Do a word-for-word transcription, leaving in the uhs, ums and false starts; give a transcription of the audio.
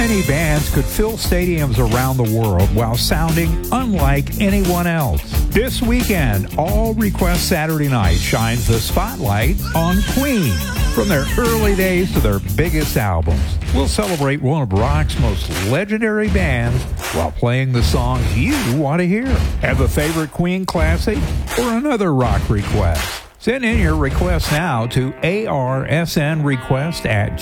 many bands could fill stadiums around the world while sounding unlike anyone else. This weekend, All Request Saturday Night shines the spotlight on Queen. From their early days to their biggest albums, we'll celebrate one of rock's most legendary bands while playing the songs you want to hear. Have a favorite Queen classic or another rock request? Send in your request now to arsnrequest at